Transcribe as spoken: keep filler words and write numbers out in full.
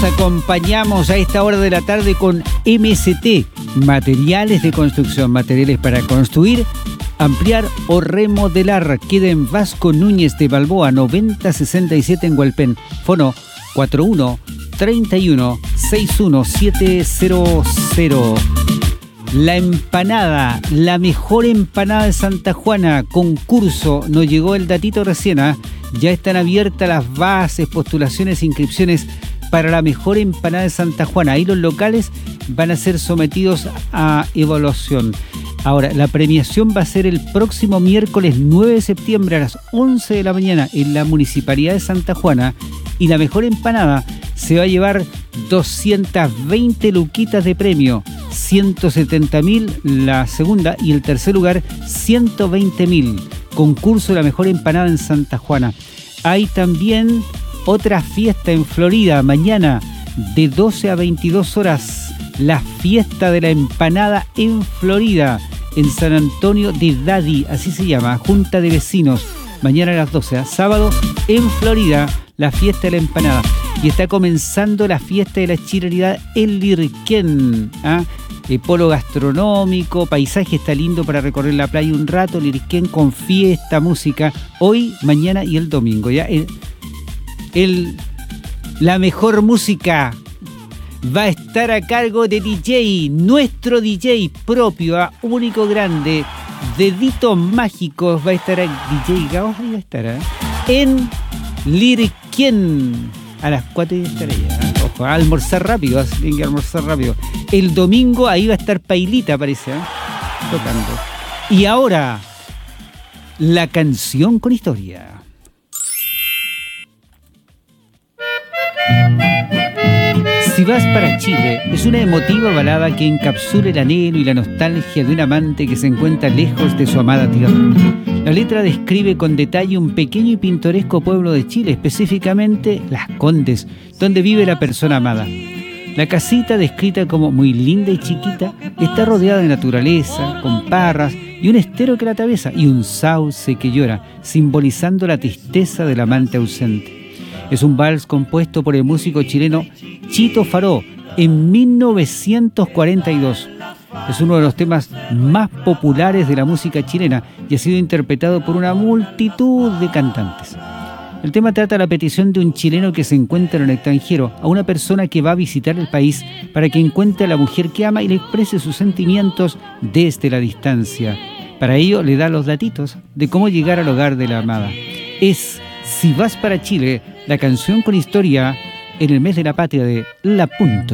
acompañamos a esta hora de la tarde con M S T, materiales de construcción, materiales para construir, ampliar o remodelar. Queda en Vasco Núñez de Balboa, noventa sesenta y siete en Hualpén. Fono cuatro uno treinta y uno sesenta y uno setecientos. La empanada, la mejor empanada de Santa Juana, concurso, nos llegó el datito recién, ¿eh? Ya están abiertas las bases, postulaciones, inscripciones para la mejor empanada de Santa Juana. Ahí los locales van a ser sometidos a evaluación. Ahora, la premiación va a ser el próximo miércoles nueve de septiembre a las once de la mañana en la Municipalidad de Santa Juana, y la mejor empanada se va a llevar doscientas veinte luquitas de premio, ciento setenta mil la segunda y el tercer lugar ciento veinte mil. Concurso de la mejor empanada en Santa Juana. Hay también otra fiesta en Florida, mañana de doce a veintidós horas, la fiesta de la empanada en Florida, en San Antonio de Daddy, así se llama, Junta de Vecinos, mañana a las doce, sábado en Florida, la fiesta de la empanada. Y está comenzando la fiesta de la chilenidad en Lirquén, ¿ah? Eh, polo gastronómico, paisaje está lindo para recorrer la playa un rato, Lirquén con fiesta, música, hoy, mañana y el domingo, ¿ya? El, el, la mejor música va a estar a cargo de D J, nuestro D J propio, ¿ah? Único, grande, Deditos Mágicos, va a estar D J Gaos, ahí va a estar, ¿eh? En Lirquén, a las cuatro y estar allá, ¿eh? Ojo, a almorzar rápido, tienen que almorzar rápido. El domingo ahí va a estar Pailita, parece, ¿eh? Tocando. Y ahora, la canción con historia. Si vas para Chile es una emotiva balada que encapsula el anhelo y la nostalgia de un amante que se encuentra lejos de su amada tierra. La letra describe con detalle un pequeño y pintoresco pueblo de Chile, específicamente Las Condes, donde vive la persona amada. La casita, descrita como muy linda y chiquita, está rodeada de naturaleza, con parras y un estero que la atraviesa y un sauce que llora, simbolizando la tristeza del amante ausente. Es un vals compuesto por el músico chileno Chito Faró en mil novecientos cuarenta y dos. Es uno de los temas más populares de la música chilena y ha sido interpretado por una multitud de cantantes. El tema trata la petición de un chileno que se encuentra en el extranjero a una persona que va a visitar el país para que encuentre a la mujer que ama y le exprese sus sentimientos desde la distancia. Para ello le da los datitos de cómo llegar al hogar de la amada. Es Si vas para Chile, la canción con historia en el mes de la patria de La Punto.